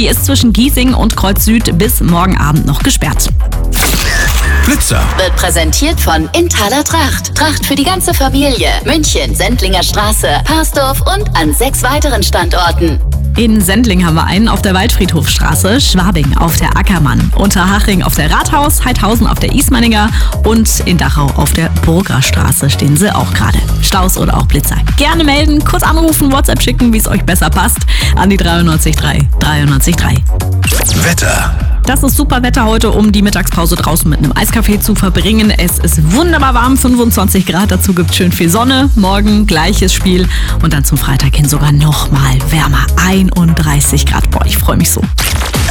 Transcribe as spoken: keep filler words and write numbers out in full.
Die ist zwischen Giesing und Kreuz Süd bis morgen Abend noch gesperrt. Blitzer wird präsentiert von Inthaler Tracht. Tracht für die ganze Familie. München, Sendlinger Straße, Parsdorf und an sechs weiteren Standorten. In Sendling haben wir einen auf der Waldfriedhofstraße, Schwabing auf der Ackermann, Unterhaching auf der Rathaus, Heidhausen auf der Ismaninger und in Dachau auf der Burgerstraße stehen sie auch gerade. Staus oder auch Blitzer. Gerne melden, kurz anrufen, WhatsApp schicken, wie es euch besser passt, an die dreiundneunzig drei dreiundneunzig drei. Wetter. Das ist super Wetter heute, um die Mittagspause draußen mit einem Eiskaffee zu verbringen. Es ist wunderbar warm, fünfundzwanzig Grad, dazu gibt es schön viel Sonne. Morgen gleiches Spiel und dann zum Freitag hin sogar noch mal wärmer, einunddreißig Grad. Boah, ich freue mich so.